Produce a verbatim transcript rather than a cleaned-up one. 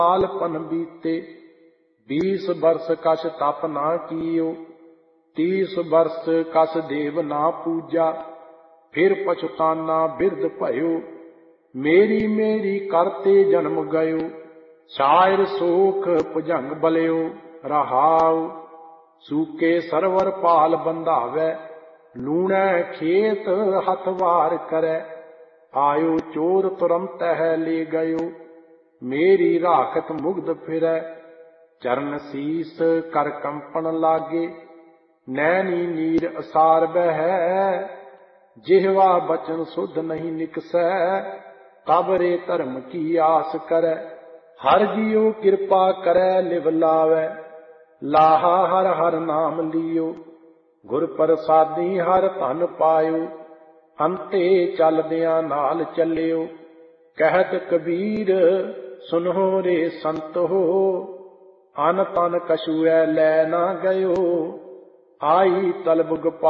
सालपन बीते। बीस बरस कछ तप ना कियो, तीस बरस कछ देव ना पूजा। फिर पछताना बिरद भयो, मेरी मेरी करते जन्म गयो। शायर सोख भुजंग बलियो रहाओ, सूके सरवर पाल बंधावे। लूणै खेत हथवार करे, आयो चोर तुरंत है ले गयो। मेरी राखत मुग्ध फिरै, चरण शीस कर कंपन लागे। नैनी नीर असार बहै, जिह्वा बचन शुद्ध नहीं निकसै। तब रे धर्म की आस करै, हर जियो कृपा करै लिव लावै। लाहा हर हर नाम लियो, गुर प्रसादी हर धन पायो। अंते चलदियां नाल चलियो, कहत कबीर सुनो रे संत हो। अन तन कछुए लै ना गयो, आई तलब गोपाल